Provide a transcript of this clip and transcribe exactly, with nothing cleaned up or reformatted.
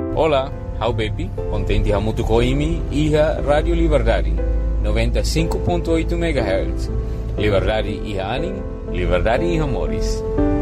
Olá, how baby, contente hamutu koimi iha Radio Liberdade, noventa e cinco ponto oito megahertz. Liberdade iha anim, liberdade iha moris.